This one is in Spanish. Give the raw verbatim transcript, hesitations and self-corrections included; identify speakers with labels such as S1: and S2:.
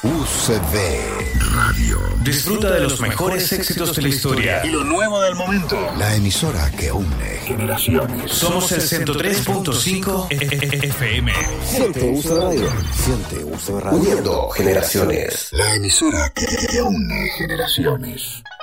S1: U C B Radio.
S2: Disfruta de los mejores éxitos de la historia
S1: y lo nuevo del momento. La emisora que une generaciones.
S2: Somos el ciento tres punto cinco F M.
S1: Siente U C B Radio. Siente U C B Radio. Uniendo generaciones. La emisora que une generaciones.